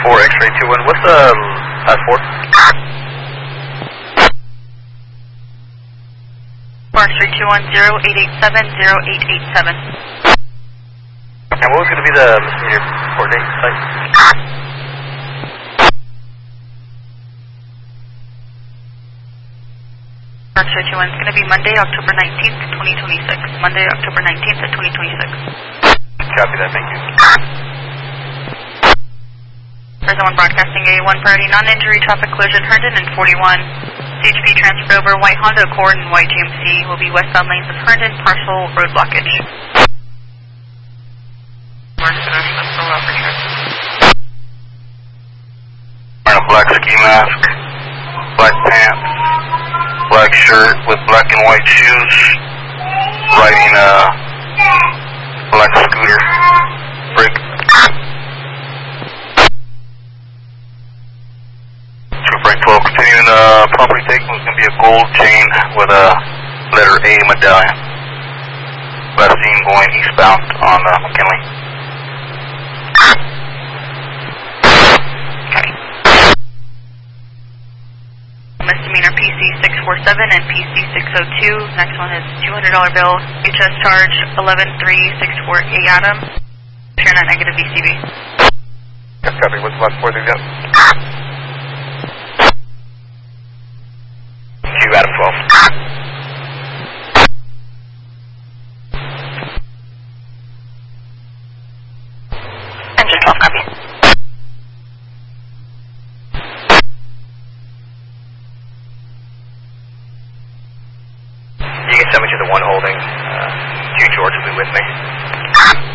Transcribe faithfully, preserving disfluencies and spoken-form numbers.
four X-ray two one. What's the last four? four X-ray two one zero eight eight seven zero eight eight seven. And what was going to be the misdemeanor court date site? four X-ray two one is going to be Monday, October nineteenth, twenty twenty-six. Monday, October nineteenth at twenty twenty-six. Copy that, thank you. Present one broadcasting A one priority non-injury traffic collision Herndon and forty-one. C H P transferred over white Honda Accord and white G M C will be westbound lanes of Herndon, partial road blockage. Wearing a black ski mask, black pants, black shirt with black and white shoes, riding a black scooter, brake. Brake twelve, continuing the property take was going to be a gold chain with a letter A medallion. Last seen going eastbound on uh, McKinley. Misdemeanor P C six four seven and P C six oh two. Next one is two hundred dollar bill. H S charge eleven three six four A Adam. Turn on negative B C B. Yes, copy. What's the last four they've got? Q Adam twelve. Engine twelve, copy. You can send me to the one holding. Uh, Q George will be with me.